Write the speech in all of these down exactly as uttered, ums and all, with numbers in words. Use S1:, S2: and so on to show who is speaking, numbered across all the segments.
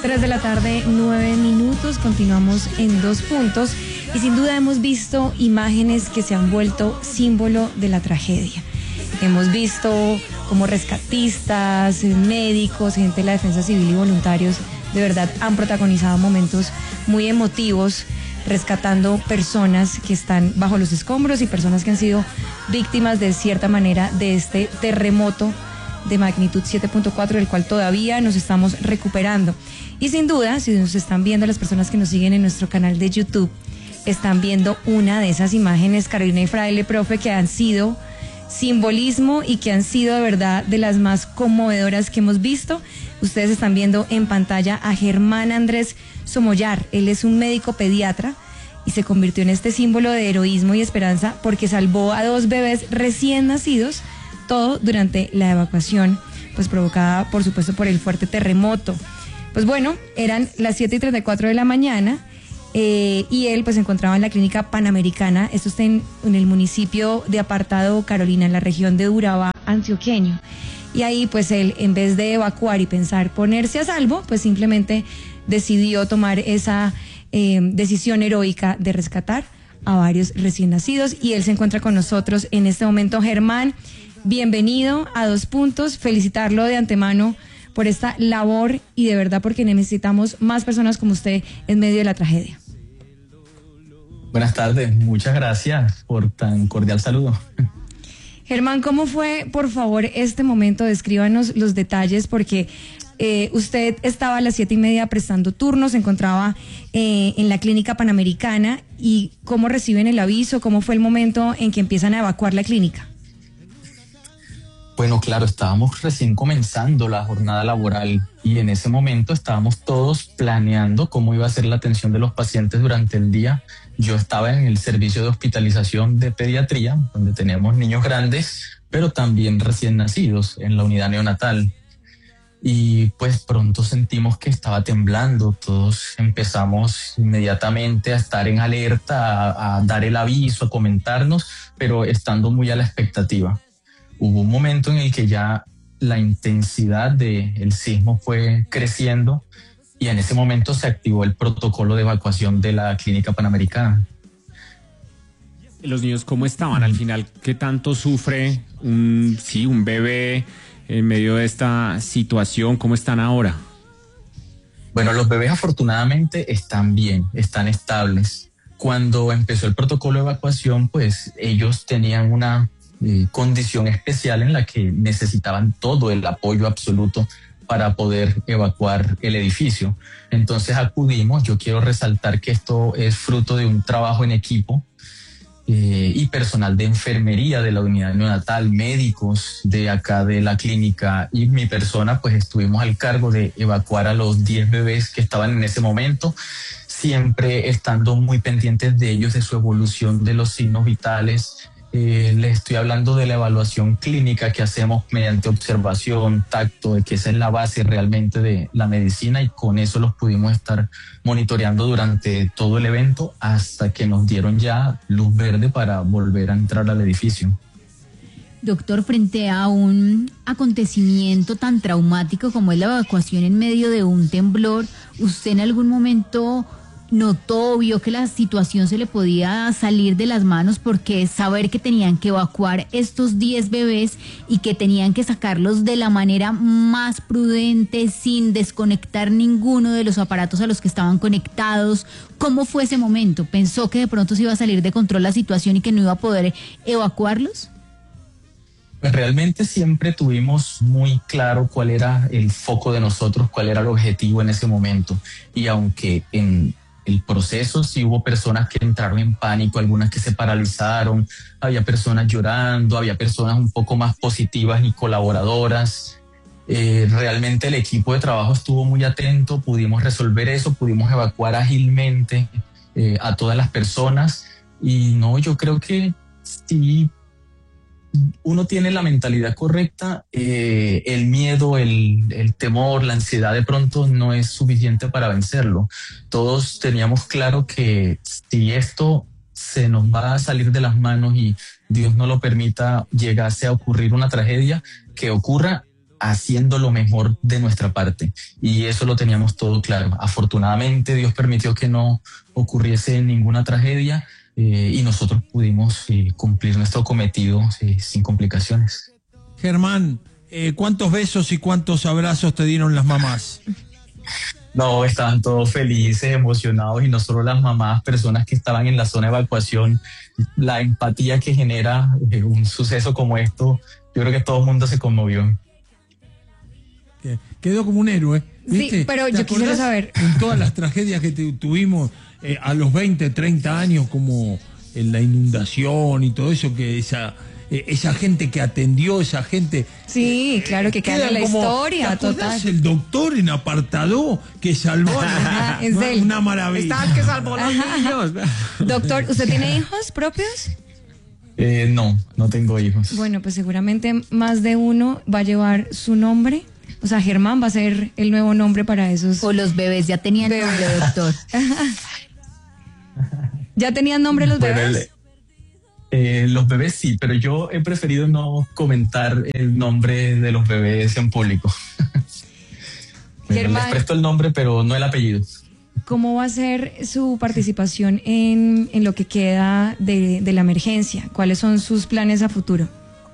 S1: Tres de la tarde, nueve minutos, continuamos en Dos Puntos y sin duda hemos visto imágenes que se han vuelto símbolo de la tragedia. Hemos visto como rescatistas, médicos, gente de la defensa civil y voluntarios de verdad han protagonizado momentos muy emotivos rescatando personas que están bajo los escombros y personas que han sido víctimas de cierta manera de este terremoto de magnitud siete punto cuatro, del cual todavía nos estamos recuperando. Y sin duda, si nos están viendo las personas que nos siguen en nuestro canal de YouTube, están viendo una de esas imágenes, Carolina y Fraile, profe, que han sido simbolismo y que han sido de verdad de las más conmovedoras que hemos visto. Ustedes están viendo en pantalla a Germán Andrés Somoyar. Él es un médico pediatra y se convirtió en este símbolo de heroísmo y esperanza porque salvó a dos bebés recién nacidos, todo durante la evacuación, pues provocada por supuesto por el fuerte terremoto. Pues bueno, eran las siete y treinta y cuatro de la mañana eh, y él pues se encontraba en la clínica Panamericana. Esto está en, en el municipio de Apartado, Carolina, en la región de Urabá, antioqueño. Y ahí pues él, en vez de evacuar y pensar ponerse a salvo, pues simplemente decidió tomar esa eh, decisión heroica de rescatar a varios recién nacidos. Y él se encuentra con nosotros en este momento. Germán, bienvenido a Dos Puntos, felicitarlo de antemano por esta labor y de verdad porque necesitamos más personas como usted en medio de la tragedia.
S2: Buenas tardes, muchas gracias por tan cordial saludo.
S1: Germán, ¿cómo fue, por favor, este momento? Descríbanos los detalles porque eh, usted estaba a las siete y media prestando turnos, se encontraba eh, en la clínica Panamericana y ¿cómo reciben el aviso? ¿Cómo fue el momento en que empiezan a evacuar la clínica?
S2: Bueno, claro, estábamos recién comenzando la jornada laboral y en ese momento estábamos todos planeando cómo iba a ser la atención de los pacientes durante el día. Yo estaba en el servicio de hospitalización de pediatría, donde teníamos niños grandes, pero también recién nacidos en la unidad neonatal. Y pues pronto sentimos que estaba temblando, todos empezamos inmediatamente a estar en alerta, a, a dar el aviso, a comentarnos, pero estando muy a la expectativa. Hubo un momento en el que ya la intensidad del sismo fue creciendo y en ese momento se activó el protocolo de evacuación de la clínica Panamericana.
S3: Los niños, ¿cómo estaban al final? ¿Qué tanto sufre un, sí, un bebé en medio de esta situación? ¿Cómo están ahora?
S2: Bueno, los bebés afortunadamente están bien, están estables. Cuando empezó el protocolo de evacuación, pues ellos tenían una Eh, condición especial en la que necesitaban todo el apoyo absoluto para poder evacuar el edificio. Entonces acudimos, yo quiero resaltar que esto es fruto de un trabajo en equipo eh, y personal de enfermería de la unidad neonatal, médicos de acá de la clínica y mi persona, pues estuvimos al cargo de evacuar a los diez bebés que estaban en ese momento, siempre estando muy pendientes de ellos, de su evolución, de los signos vitales. Eh, les estoy hablando de la evaluación clínica que hacemos mediante observación, tacto, de que esa es la base realmente de la medicina y con eso los pudimos estar monitoreando durante todo el evento hasta que nos dieron ya luz verde para volver a entrar al edificio.
S4: Doctor, frente a un acontecimiento tan traumático como es la evacuación en medio de un temblor, ¿usted en algún momento notó, vio que la situación se le podía salir de las manos porque saber que tenían que evacuar estos diez bebés y que tenían que sacarlos de la manera más prudente, sin desconectar ninguno de los aparatos a los que estaban conectados? ¿Cómo fue ese momento? ¿Pensó que de pronto se iba a salir de control la situación y que no iba a poder evacuarlos?
S2: Pues realmente siempre tuvimos muy claro cuál era el foco de nosotros, cuál era el objetivo en ese momento. Y aunque en el proceso sí hubo personas que entraron en pánico, algunas que se paralizaron, había personas llorando, había personas un poco más positivas y colaboradoras. Eh, realmente el equipo de trabajo estuvo muy atento, pudimos resolver eso, pudimos evacuar ágilmente eh, a todas las personas y no, yo creo que sí, uno tiene la mentalidad correcta, eh, el miedo, el, el temor, la ansiedad de pronto no es suficiente para vencerlo. Todos teníamos claro que si esto se nos va a salir de las manos y Dios no lo permita, llegase a ocurrir una tragedia, que ocurra haciendo lo mejor de nuestra parte. Y eso lo teníamos todo claro. Afortunadamente Dios permitió que no ocurriese ninguna tragedia eh, y nosotros pudimos eh, cumplir nuestro cometido eh, sin complicaciones.
S5: Germán, eh, ¿cuántos besos y cuántos abrazos te dieron las mamás?
S2: No, estaban todos felices, emocionados, y no solo las mamás, personas que estaban en la zona de evacuación. La empatía que genera eh, un suceso como esto, yo creo que todo el mundo se conmovió.
S5: Quedó como un héroe, ¿viste?
S1: Sí, pero yo quisiera saber.
S5: En todas las tragedias que te, tuvimos eh, a los veinte, treinta años, como en la inundación y todo eso, que esa... esa gente que atendió, esa gente...
S1: Sí, claro, que queda en la
S5: como,
S1: historia, total.
S5: El doctor en apartado que salvó a
S1: es
S5: no,
S1: él.
S5: Una maravilla.
S3: Está el que salvó a los niños.
S1: Doctor, ¿usted tiene hijos propios?
S2: Eh, no, no tengo hijos.
S1: Bueno, pues seguramente más de uno va a llevar su nombre. O sea, Germán va a ser el nuevo nombre para esos.
S4: O los bebés ya tenían
S1: bebés.
S4: nombre, doctor.
S1: ¿Ya tenían nombre los
S2: Bueno,
S1: bebés?
S2: el, Eh, los bebés sí, pero yo he preferido no comentar el nombre de los bebés en público. Bueno,
S1: Germán,
S2: les presto el nombre, pero no el apellido.
S1: ¿cómo va a ser su participación en, en lo que queda de, de la emergencia? ¿Cuáles son sus planes a futuro?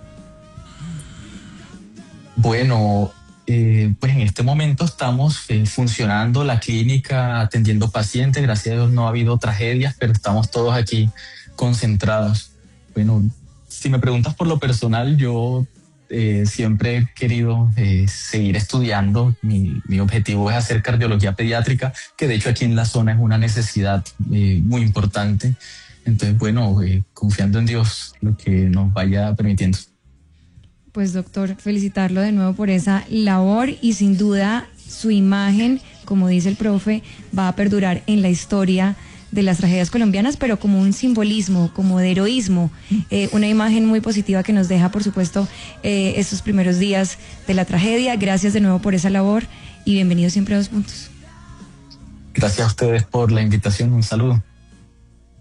S2: Bueno, eh, pues en este momento estamos eh, funcionando la clínica, atendiendo pacientes. Gracias a Dios no ha habido tragedias, pero estamos todos aquí concentrados. Bueno, si me preguntas por lo personal, yo eh, siempre he querido eh, seguir estudiando. Mi, mi objetivo es hacer cardiología pediátrica, que de hecho aquí en la zona es una necesidad eh, muy importante. Entonces, bueno, eh, confiando en Dios, lo que nos vaya permitiendo.
S1: Pues doctor, felicitarlo de nuevo por esa labor y sin duda su imagen, como dice el profe, va a perdurar en la historia de las tragedias colombianas, pero como un simbolismo, como de heroísmo, eh, una imagen muy positiva que nos deja, por supuesto, eh, estos primeros días de la tragedia. Gracias de nuevo por esa labor y bienvenido siempre a Dos Puntos.
S2: Gracias a ustedes por la invitación. Un saludo.